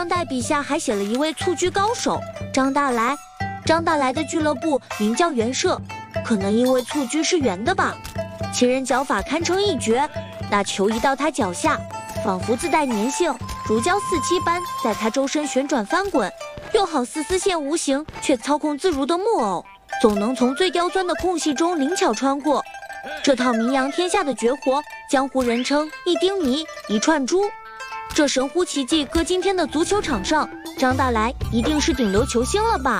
岱笔下还写了一位蹴鞠高手张大来。张大来的俱乐部名叫圆社，可能因为蹴鞠是圆的吧。其人脚法堪称一绝，那球一到他脚下，仿佛自带粘性，如胶似漆般在他周身旋转翻滚，又好似丝线无形却操控自如的木偶，总能从最刁钻的空隙中灵巧穿过。这套名扬天下的绝活，江湖人称一丁迷一串珠。这神乎其技搁今天的足球场上，张大来一定是顶流球星了吧。